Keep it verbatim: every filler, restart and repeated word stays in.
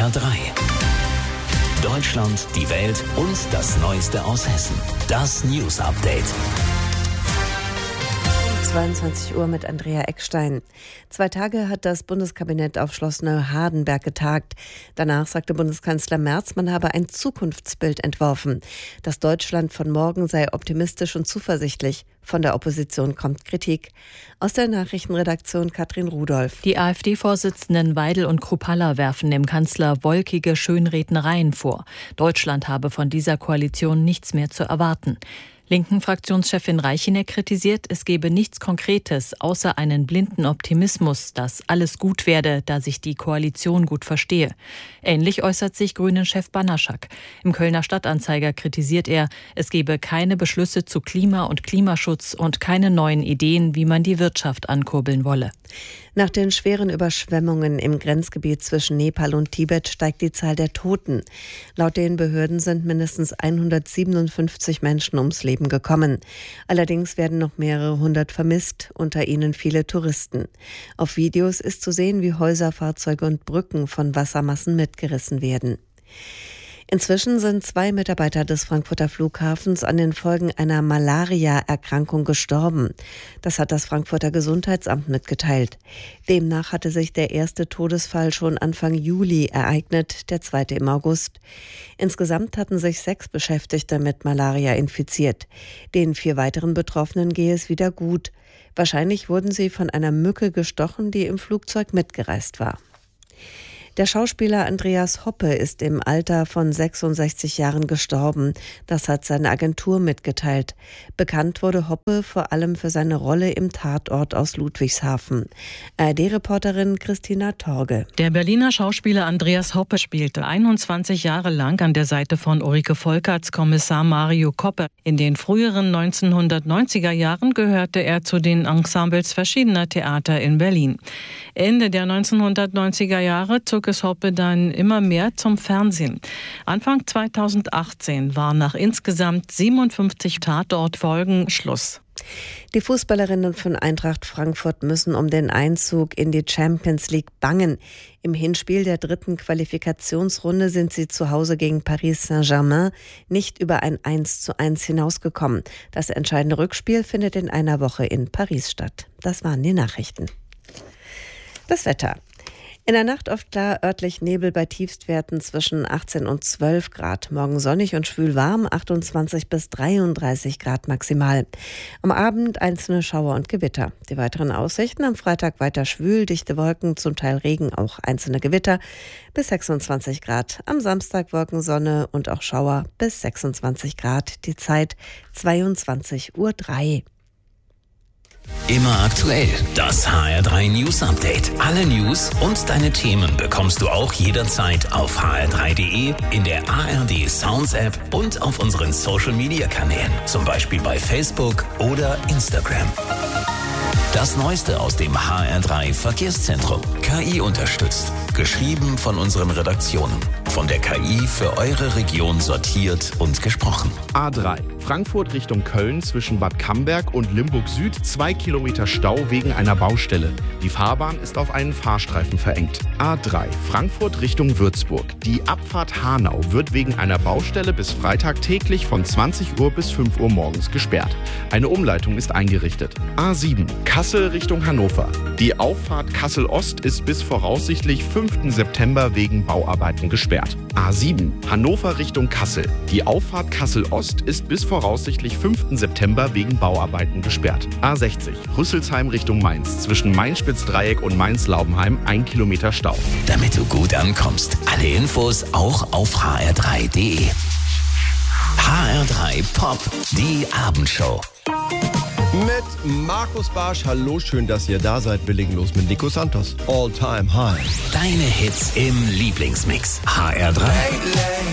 R drei. Deutschland, die Welt und das Neueste aus Hessen. Das News Update. zweiundzwanzig Uhr mit Andrea Eckstein. Zwei Tage hat das Bundeskabinett auf Schloss Neuhardenberg getagt. Danach sagte Bundeskanzler Merz, man habe ein Zukunftsbild entworfen. Das Deutschland von morgen sei optimistisch und zuversichtlich. Von der Opposition kommt Kritik. Aus der Nachrichtenredaktion Katrin Rudolph. Die AfD-Vorsitzenden Weidel und Kruppalla werfen dem Kanzler wolkige Schönrednereien vor. Deutschland habe von dieser Koalition nichts mehr zu erwarten. Linken Fraktionschefin Reichineck kritisiert, es gebe nichts Konkretes, außer einen blinden Optimismus, dass alles gut werde, da sich die Koalition gut verstehe. Ähnlich äußert sich Grünen-Chef Banaschak. Im Kölner Stadtanzeiger kritisiert er, es gebe keine Beschlüsse zu Klima und Klimaschutz und keine neuen Ideen, wie man die Wirtschaft ankurbeln wolle. Nach den schweren Überschwemmungen im Grenzgebiet zwischen Nepal und Tibet steigt die Zahl der Toten. Laut den Behörden sind mindestens hundertsiebenundfünfzig Menschen ums Leben gekommen. Allerdings werden noch mehrere hundert vermisst, unter ihnen viele Touristen. Auf Videos ist zu sehen, wie Häuser, Fahrzeuge und Brücken von Wassermassen mitgerissen werden. Inzwischen sind zwei Mitarbeiter des Frankfurter Flughafens an den Folgen einer Malaria-Erkrankung gestorben. Das hat das Frankfurter Gesundheitsamt mitgeteilt. Demnach hatte sich der erste Todesfall schon Anfang Juli ereignet, der zweite im August. Insgesamt hatten sich sechs Beschäftigte mit Malaria infiziert. Den vier weiteren Betroffenen gehe es wieder gut. Wahrscheinlich wurden sie von einer Mücke gestochen, die im Flugzeug mitgereist war. Der Schauspieler Andreas Hoppe ist im Alter von sechsundsechzig Jahren gestorben. Das hat seine Agentur mitgeteilt. Bekannt wurde Hoppe vor allem für seine Rolle im Tatort aus Ludwigshafen. A R D-Reporterin Christina Torge. Der Berliner Schauspieler Andreas Hoppe spielte einundzwanzig Jahre lang an der Seite von Ulrike Volkerts Kommissar Mario Koppe. In den früheren neunzehnhundertneunziger Jahren gehörte er zu den Ensembles verschiedener Theater in Berlin. Ende der neunzehnhundertneunziger Jahre zog es Hoppe dann immer mehr zum Fernsehen. Anfang zweitausendachtzehn war nach insgesamt siebenundfünfzig Tatortfolgen Schluss. Die Fußballerinnen von Eintracht Frankfurt müssen um den Einzug in die Champions League bangen. Im Hinspiel der dritten Qualifikationsrunde sind sie zu Hause gegen Paris Saint-Germain nicht über ein eins zu eins hinausgekommen. Das entscheidende Rückspiel findet in einer Woche in Paris statt. Das waren die Nachrichten. Das Wetter. In der Nacht oft klar, örtlich Nebel bei Tiefstwerten zwischen achtzehn und zwölf Grad. Morgen sonnig und schwül warm, achtundzwanzig bis dreiunddreißig Grad maximal. Am Abend einzelne Schauer und Gewitter. Die weiteren Aussichten: am Freitag weiter schwül, dichte Wolken, zum Teil Regen, auch einzelne Gewitter bis sechsundzwanzig Grad. Am Samstag Wolkensonne und auch Schauer bis sechsundzwanzig Grad. Die Zeit zweiundzwanzig Uhr drei. Immer aktuell. Das H R drei News Update. Alle News und deine Themen bekommst du auch jederzeit auf h r drei punkt d e, in der A R D Sounds App und auf unseren Social Media Kanälen. Zum Beispiel bei Facebook oder Instagram. Das Neueste aus dem H R drei Verkehrszentrum. K I unterstützt. Geschrieben von unseren Redaktionen. Von der K I für eure Region sortiert und gesprochen. A drei. Frankfurt Richtung Köln zwischen Bad Camberg und Limburg Süd. Zwei Kilometer Stau wegen einer Baustelle. Die Fahrbahn ist auf einen Fahrstreifen verengt. A drei. Frankfurt Richtung Würzburg. Die Abfahrt Hanau wird wegen einer Baustelle bis Freitag täglich von zwanzig Uhr bis fünf Uhr morgens gesperrt. Eine Umleitung ist eingerichtet. A sieben. Kassel Richtung Hannover. Die Auffahrt Kassel Ost ist bis voraussichtlich fünften September wegen Bauarbeiten gesperrt. A sieben. Hannover Richtung Kassel. Die Auffahrt Kassel Ost ist bis voraussichtlich fünften September wegen Bauarbeiten gesperrt. A sechzig. Rüsselsheim Richtung Mainz. Zwischen Main-Spitz-Dreieck und Mainz-Laubenheim ein Kilometer Stau. Damit du gut ankommst. Alle Infos auch auf h r drei punkt d e. H R drei Pop, die Abendshow. Mit Markus Barsch. Hallo, schön, dass ihr da seid. Wir legen los mit Nico Santos. All Time High. Deine Hits im Lieblingsmix. H R drei